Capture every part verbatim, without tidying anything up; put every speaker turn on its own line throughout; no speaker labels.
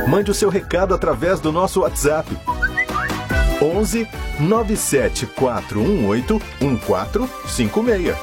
Mande o seu recado através do nosso WhatsApp. onze nove sete quatro um oito um quatro cinco seis.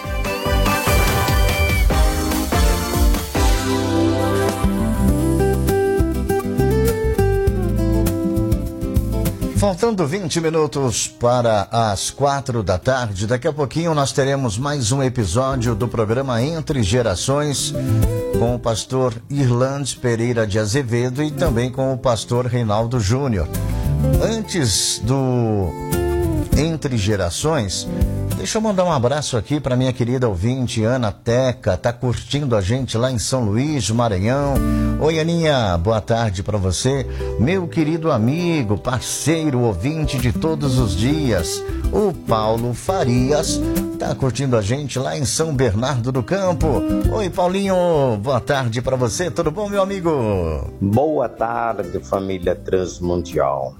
Faltando vinte minutos para as quatro da tarde, daqui a pouquinho nós teremos mais um episódio do programa Entre Gerações, com o pastor Irlandes Pereira de Azevedo e também com o pastor Reinaldo Júnior. Antes do Entre Gerações, deixa eu mandar um abraço aqui para minha querida ouvinte Ana Teca, tá curtindo a gente lá em São Luís, Maranhão. Oi, Aninha, boa tarde para você. Meu querido amigo, parceiro, ouvinte de todos os dias, o Paulo Farias, tá curtindo a gente lá em São Bernardo do Campo. Oi, Paulinho, boa tarde para você, tudo bom, meu amigo?
Boa tarde, família Transmundial.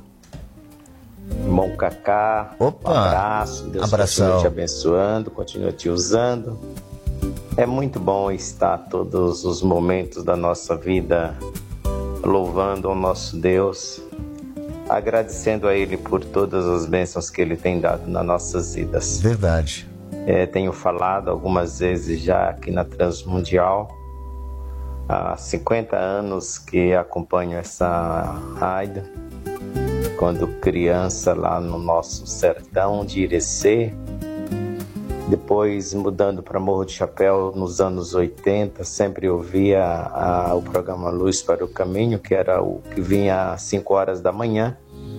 Irmão Cacá,
Opa,
um abraço, Deus
abração.
continue te abençoando, continue te usando. É muito bom estar todos os momentos da nossa vida louvando ao nosso Deus, agradecendo a Ele por todas as bênçãos que Ele tem dado nas nossas vidas.
Verdade.
É, tenho falado algumas vezes já aqui na Transmundial, há cinquenta anos que acompanho essa rádio, quando criança lá no nosso sertão de Irecê, depois mudando para Morro de Chapéu nos anos oitenta, sempre ouvia a, o programa Luz para o Caminho, que era o que vinha às cinco horas da manhã,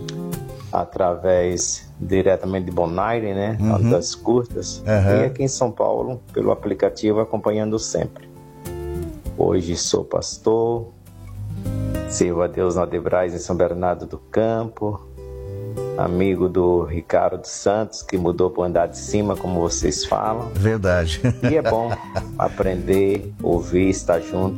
através diretamente de Bonaire, né,
uhum.
das curtas, uhum. E aqui em São Paulo, pelo aplicativo, acompanhando sempre. Hoje sou pastor, sirvo a Deus na Debrais, em São Bernardo do Campo, amigo do Ricardo Santos, que mudou para o andar de cima, como vocês falam.
Verdade.
E é bom aprender, ouvir, estar junto,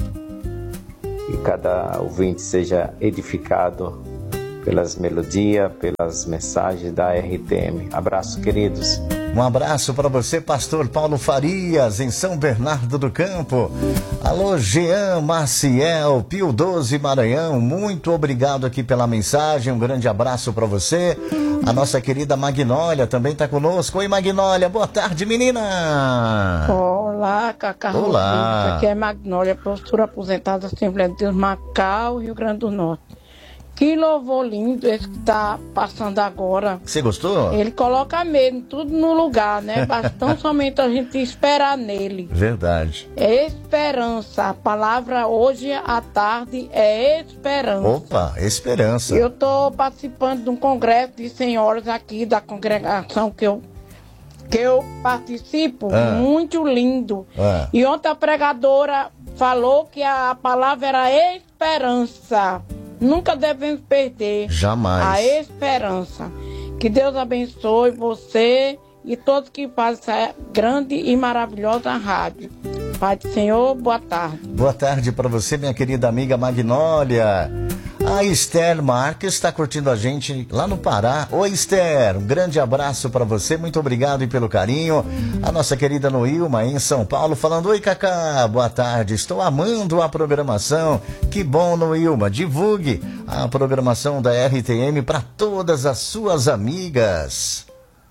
e cada ouvinte seja edificado pelas melodias, pelas mensagens da R T M. Abraço, queridos.
Um abraço para você, pastor Paulo Farias, em São Bernardo do Campo. Alô, Jean Maciel, Pio doze, Maranhão. Muito obrigado aqui pela mensagem. Um grande abraço para você. A nossa querida Magnólia também está conosco. Oi, Magnólia. Boa tarde, menina.
Olá, Cacá.
Olá.
Rodrigues. Aqui é Magnólia, professora aposentada da Assembleia de Deus, Macau, Rio Grande do Norte. Que louvor lindo esse que tá passando agora.
Você gostou?
Ele coloca mesmo tudo no lugar, né? Bastante somente a gente esperar nele.
Verdade.
É esperança. A palavra hoje à tarde é esperança.
Opa, esperança.
Eu tô participando de um congresso de senhoras aqui da congregação que eu, que eu participo. Ah. Muito lindo. Ah. E ontem a pregadora falou que a palavra era esperança. Nunca devemos perder
Jamais.
a esperança. Que Deus abençoe você e todos que fazem essa grande e maravilhosa rádio. Pai do Senhor, boa tarde.
Boa tarde para você, minha querida amiga Magnólia. A Esther Marques está curtindo a gente lá no Pará. Oi, Esther, um grande abraço para você, muito obrigado e pelo carinho. A nossa querida Noilma em São Paulo falando: oi, Cacá, boa tarde, estou amando a programação. Que bom, Noilma, divulgue a programação da R T M para todas as suas amigas.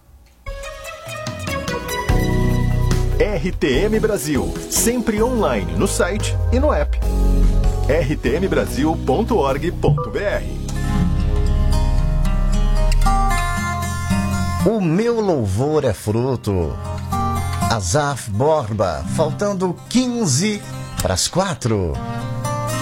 R T M Brasil, sempre online no site e no app. r t m brasil ponto org ponto b r.
O meu louvor é fruto. Azaf Borba, faltando quinze para as quatro.